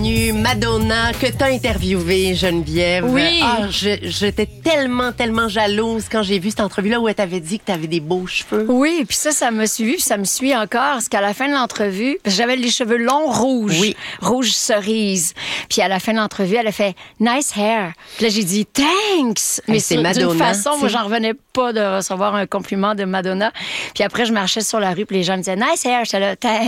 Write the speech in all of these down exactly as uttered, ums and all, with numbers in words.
Madonna, que t'as interviewé, Geneviève. Oui. Ah, je, j'étais tellement, tellement jalouse quand j'ai vu cette entrevue-là où elle t'avait dit que t'avais des beaux cheveux. Oui, puis ça, ça m'a suivi, puis ça me suit encore. Parce qu'à la fin de l'entrevue, parce que j'avais les cheveux longs rouges. Oui. Rouge cerise. Puis à la fin de l'entrevue, elle a fait « Nice hair ». Puis là, j'ai dit « Thanks ». Mais c'est sur- Madonna, d'une façon, moi, c'est- j'en revenais pas de recevoir un compliment de Madonna. Puis après, je marchais sur la rue, puis les gens me disaient « Nice hair ». J'étais là « Thanks ».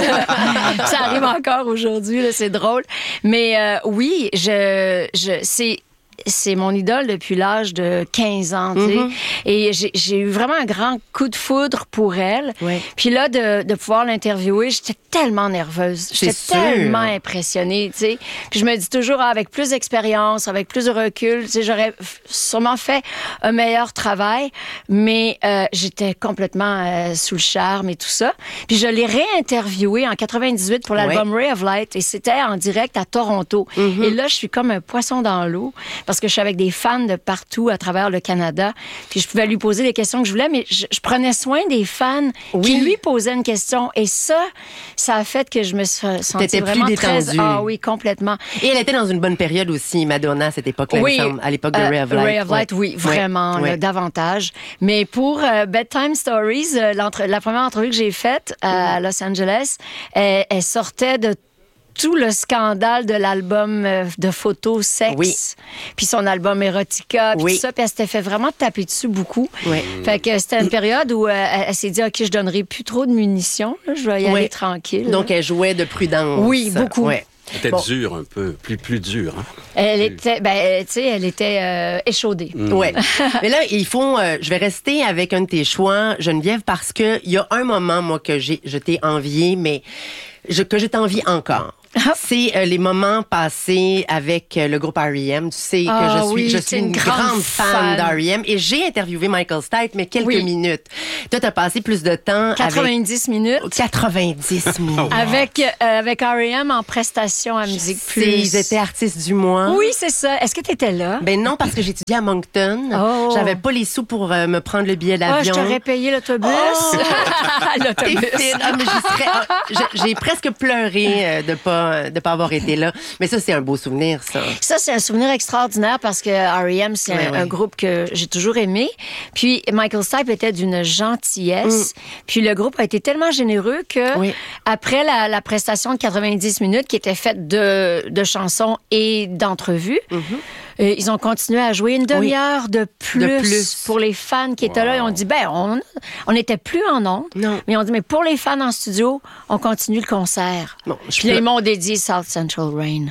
Ça arrive encore aujourd'hui, là, c'est drôle. Mais euh, oui, je, je, c'est... C'est mon idole depuis l'âge de quinze ans, tu sais. Mm-hmm. Et j'ai, j'ai eu vraiment un grand coup de foudre pour elle. Ouais. Puis là, de, de pouvoir l'interviewer, j'étais tellement nerveuse. J'étais C'est sûr. tellement impressionnée, tu sais. Puis je me dis toujours, ah, avec plus d'expérience, avec plus de recul, tu sais, j'aurais f- sûrement fait un meilleur travail. Mais euh, j'étais complètement euh, sous le charme et tout ça. Puis je l'ai réinterviewée en quatre-vingt-dix-huit pour l'album Ray of Light. Et c'était en direct à Toronto. Mm-hmm. Et là, je suis comme un poisson dans l'eau. Parce que je suis avec des fans de partout à travers le Canada. Puis je pouvais lui poser les questions que je voulais, mais je, je prenais soin des fans Oui. qui lui posaient une question. Et ça, ça a fait que je me suis sentie T'étais plus vraiment très... détendue. Ah oui, complètement. Et elle était dans une bonne période aussi, Madonna, à cette époque-là, Oui, il me semble, à l'époque de euh, Ray of Light. Ray of Light, Ouais. oui, vraiment, Ouais. là, Ouais. davantage. Mais pour euh, Bedtime Stories, euh, l'entre- la première entrevue que j'ai faite à Los Angeles, elle, elle sortait de tout le scandale de l'album euh, de photos sexe, Oui. puis son album Erotica, puis Oui. tout ça, puis elle s'était fait vraiment taper dessus beaucoup. Oui. Fait que c'était une période où euh, elle, elle s'est dit, OK, je donnerai plus trop de munitions, là, je vais y Oui. aller tranquille. Donc, elle jouait de prudence. Oui, beaucoup. Ouais. C'était Bon. dur un peu, plus, plus dur. Hein? Elle était, ben, tu sais, elle était euh, échaudée. Ouais. Mais là, il faut. euh, je vais rester avec un de tes choix, Geneviève, parce que il y a un moment, moi, que j'ai, je t'ai envié, mais je, que je t'envie encore. C'est euh, les moments passés avec euh, le groupe R E M. Tu sais Ah que je suis, oui, je t'es suis une une grande grande fan, fan. d'R E M et j'ai interviewé Michael Stipe, mais quelques Oui. minutes. Toi, t'as passé plus de temps quatre-vingt-dix minutes. avec quatre-vingt-dix minutes. Avec, euh, avec R E M en prestation à Musique C'est- Plus. Ils étaient artistes du mois. Oui, c'est ça. Est-ce que tu étais là? Ben non, parce que j'étudiais à Moncton. Oh. J'avais pas les sous pour euh, me prendre le billet Ah, je d'avion. t'aurais payé l'autobus. Oh! T'es L'autobus. fine. Ah, mais j'y serais- ah, j'ai- j'ai presque pleuré euh, de pas de pas avoir été là. Mais ça, c'est un beau souvenir, ça. Ça, c'est un souvenir extraordinaire parce que R E M, c'est Ouais, un, ouais. un groupe que j'ai toujours aimé. Puis Michael Stipe était d'une gentillesse. Puis le groupe a été tellement généreux que Mm. Oui. après la, la prestation de quatre-vingt-dix minutes qui était faite de, de chansons et d'entrevues, euh, ils ont continué à jouer une demi-heure de, plus Mm-hmm. De plus. pour les fans qui étaient là. Ils ont dit, ben, on on n'était plus en ondes. Non. Mais ils ont dit, mais pour les fans en studio, on continue le concert. Bon, je Puis là, peux- ils m'ont dédié South Central Rain.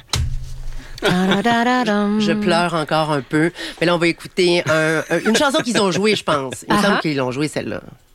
Ta-da-da-da-dum. Je pleure encore un peu. Mais là, on va écouter un- un- une chanson qu'ils ont jouée, je pense. Il me Ah semble ah. qu'ils l'ont jouée, celle-là.